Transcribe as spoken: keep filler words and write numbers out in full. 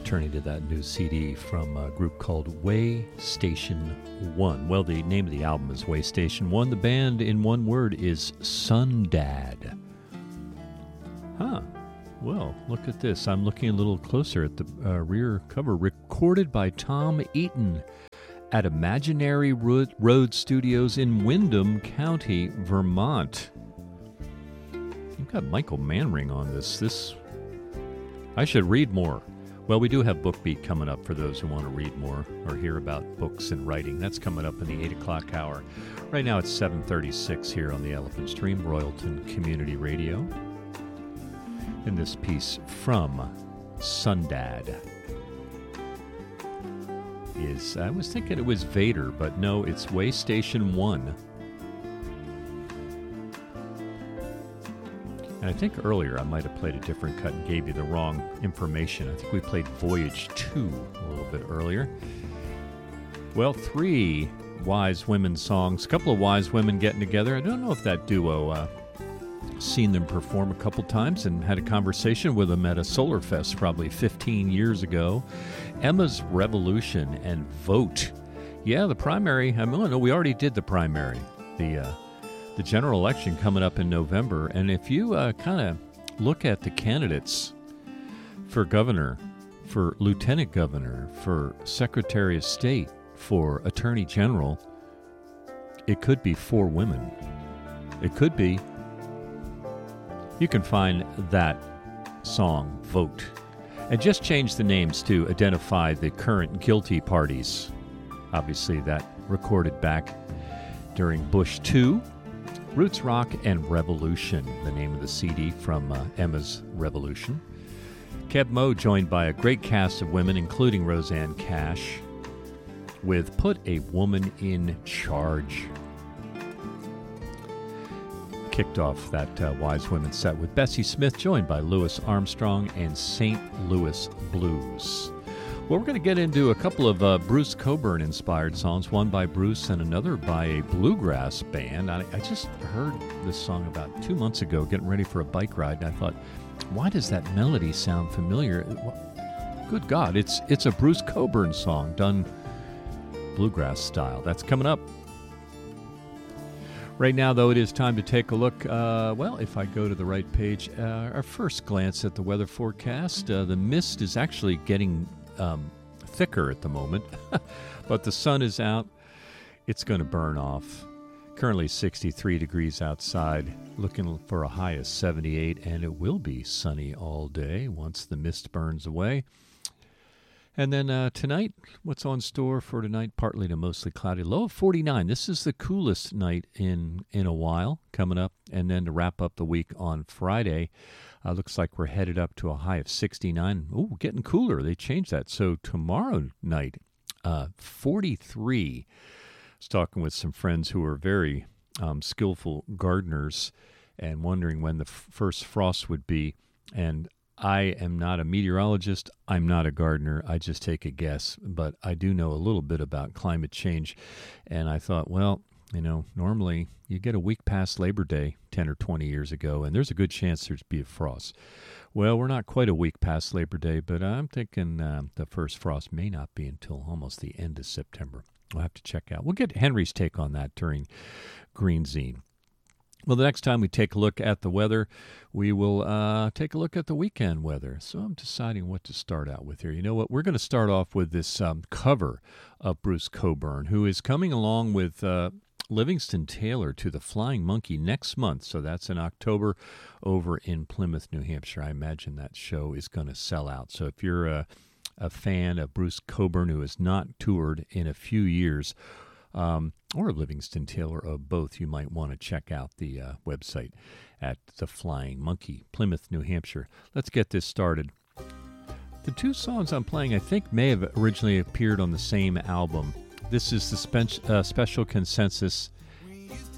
turning to that new C D from a group called Way Station One. Well, the name of the album is Way Station One. The band, in one word, is Sundad. Huh. Well, look at this. I'm looking a little closer at the uh, rear cover. Recorded by Tom Eaton at Imaginary Road, Road Studios in Windham County, Vermont. You've got Michael Manring on this. This I should read more. Well, we do have Book Beat coming up for those who want to read more or hear about books and writing. That's coming up in the eight o'clock hour. Right now it's seven thirty-six here on the Elephant Stream, Royalton Community Radio. And this piece from Sundad is, I was thinking it was Vader, but no, it's Way Station One. And I think earlier I might have played a different cut and gave you the wrong information. I think we played Voyage two a little bit earlier. Well, three wise women songs, a couple of wise women getting together. I don't know if that duo, uh, seen them perform a couple times and had a conversation with them at a Solar Fest probably fifteen years ago. Emma's Revolution and Vote. Yeah, the primary, I mean, no, we already did the primary. The, uh, The general election coming up in November, and if you uh, kind of look at the candidates for governor, for lieutenant governor, for secretary of state, for attorney general, it could be four women. It could be. You can find that song, Vote, and just change the names to identify the current guilty parties. Obviously, that recorded back during Bush two. Roots Rock and Revolution, the name of the C D from uh, Emma's Revolution. Keb Mo joined by a great cast of women, including Roseanne Cash, with Put a Woman in Charge. Kicked off that uh, Wise Women set with Bessie Smith, joined by Louis Armstrong and Saint Louis Blues. Well, we're going to get into a couple of uh, Bruce Cockburn-inspired songs, one by Bruce and another by a bluegrass band. I, I just heard this song about two months ago, getting ready for a bike ride, and I thought, why does that melody sound familiar? Good God, it's it's a Bruce Cockburn song done bluegrass style. That's coming up. Right now, though, it is time to take a look. Uh, well, if I go to the right page, uh, our first glance at the weather forecast. Uh, the mist is actually getting Um, thicker at the moment, but the sun is out. It's going to burn off. Currently sixty-three degrees outside, looking for a high of seventy-eight, and it will be sunny all day once the mist burns away. And then uh, tonight, what's on store for tonight? Partly to mostly cloudy, low of forty-nine. This is the coolest night in, in a while coming up. And then to wrap up the week on Friday, Uh, looks like we're headed up to a high of sixty-nine. Ooh, getting cooler. They changed that. So tomorrow night, uh, forty-three. I was talking with some friends who are very um, skillful gardeners and wondering when the f- first frost would be. And I am not a meteorologist. I'm not a gardener. I just take a guess. But I do know a little bit about climate change. And I thought, well, you know, normally you get a week past Labor Day ten or twenty years ago, and there's a good chance there'd be a frost. Well, we're not quite a week past Labor Day, but I'm thinking uh, the first frost may not be until almost the end of September. We'll have to check out. We'll get Henry's take on that during Green Zine. Well, the next time we take a look at the weather, we will uh, take a look at the weekend weather. So I'm deciding what to start out with here. You know what? We're going to start off with this um, cover of Bruce Cockburn, who is coming along with Uh, Livingston Taylor to the Flying Monkey next month. So that's in October over in Plymouth, New Hampshire. I imagine that show is going to sell out. So if you're a, a fan of Bruce Cockburn who has not toured in a few years, um, or Livingston Taylor, or both, you might want to check out the uh, website at the Flying Monkey, Plymouth, New Hampshire. Let's get this started. The two songs I'm playing, I think, may have originally appeared on the same album. This is the spe- uh, Special Consensus